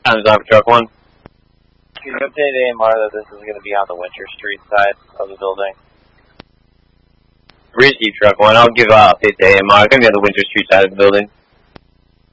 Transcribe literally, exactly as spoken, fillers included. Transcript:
Time's up, truck one. Can you update A M R that this is going to be on the Winter Street side of the building? Receive, truck one. I'll give uh, update to A M R. It's going to be on the Winter Street side of the building.